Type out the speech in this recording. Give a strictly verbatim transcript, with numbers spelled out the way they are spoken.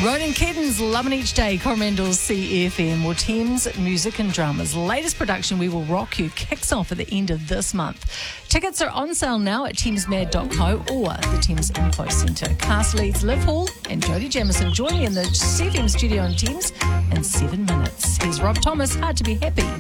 Ronan Keaton's Lovin' Each Day, Coromandel C F M. Well, Thames Music and Drama's latest production, We Will Rock You, kicks off at the end of this month. Tickets are on sale now at thames mad dot co or the Thames Info Centre. Cast leads Liv Hall and Jodie Jamison join me in the C F M studio in Thames in seven minutes. Here's Rob Thomas, Hard to Be Happy.